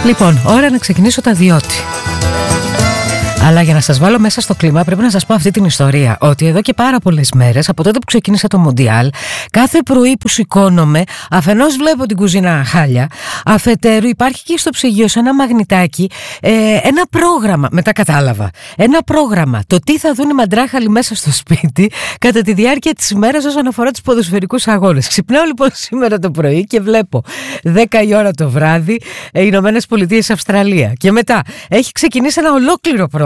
Λοιπόν, ώρα να ξεκινήσω τα διότι. Αλλά για να σας βάλω μέσα στο κλίμα πρέπει να σας πω αυτή την ιστορία. Ότι εδώ και πάρα πολλές μέρες, από τότε που ξεκίνησα το Μουντιάλ, κάθε πρωί που σηκώνομαι, αφενός βλέπω την κουζίνα χάλια, αφετέρου υπάρχει και στο ψυγείο σε ένα μαγνητάκι ένα πρόγραμμα, μετά κατάλαβα, ένα πρόγραμμα, το τι θα δουν οι μαντράχαλοι μέσα στο σπίτι κατά τη διάρκεια της ημέρας όσον αφορά τους ποδοσφαιρικούς αγώνες. Ξυπνάω λοιπόν σήμερα το πρωί και βλέπω 10 η ώρα το βράδυ Ηνωμένες Πολιτείες Αυστραλία. Και μετά έχει ξεκινήσει ένα ολόκληρο πρόγραμμα.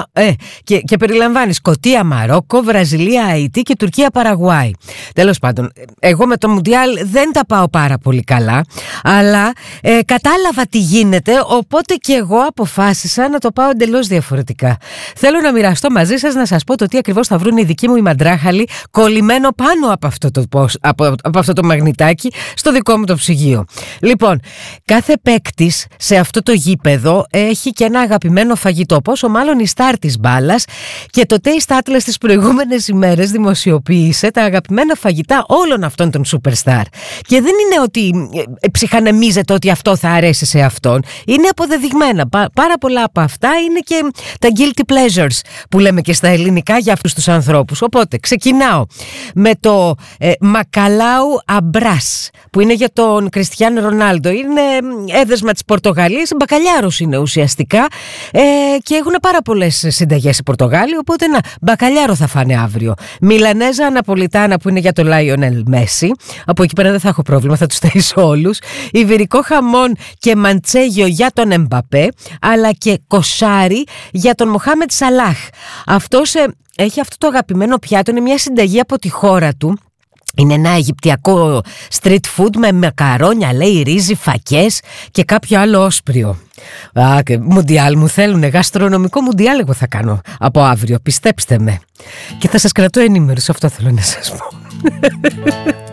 Και περιλαμβάνει Σκωτία, Μαρόκο, Βραζιλία, Αϊτή και Τουρκία, Παραγουάη. Τέλος πάντων, εγώ με το Μουντιάλ δεν τα πάω πάρα πολύ καλά, αλλά κατάλαβα τι γίνεται, οπότε και εγώ αποφάσισα να το πάω εντελώς διαφορετικά. Θέλω να μοιραστώ μαζί σας, να σας πω το τι ακριβώς θα βρουν οι δικοί μου οι μαντράχαλοι κολλημένο πάνω από αυτό το μαγνητάκι στο δικό μου το ψυγείο. Λοιπόν, κάθε παίκτης σε αυτό το γήπεδο έχει και ένα αγαπημένο φαγητό, πόσο μάλλον η στάρ της μπάλας, και το Taste Atlas τις προηγούμενες ημέρες δημοσιοποίησε τα αγαπημένα φαγητά όλων αυτών των superstar. Και δεν είναι ότι ψυχανεμίζεται ότι αυτό θα αρέσει σε αυτόν. Είναι αποδεδειγμένα. Πάρα πολλά από αυτά είναι και τα guilty pleasures που λέμε και στα ελληνικά για αυτούς τους ανθρώπους. Οπότε ξεκινάω με το μακαλάου αμπράς, που είναι για τον Κριστιάνο Ρονάλντο. Είναι έδεσμα της Πορτογαλίας, μπακαλιάρος είναι ουσιαστικά, και έχουν πάρα πολλές συνταγές οι Πορτογάλοι, οπότε ένα μπακαλιάρο θα φάνε αύριο. Μιλανέζα Ναπολιτάνα, που είναι για το Λάιονελ Μέση. Από εκεί πέρα δεν θα έχω πρόβλημα, θα τους ταΐσω όλους. Ιβηρικό χαμόν και μαντσέγιο για τον Εμπαπέ, αλλά και κοσάρι για τον Μοχάμετ Σαλάχ. Αυτός έχει αυτό το αγαπημένο πιάτο, είναι μια συνταγή από τη χώρα του. Είναι ένα αιγυπτιακό street food με μακαρόνια, λέει, ρύζι, φακές και κάποιο άλλο όσπριο. Μουντιάλ μου θέλουνε, γαστρονομικό μουντιάλ εγώ θα κάνω από αύριο, πιστέψτε με. Και θα σας κρατώ ενήμερους, αυτό θέλω να σας πω.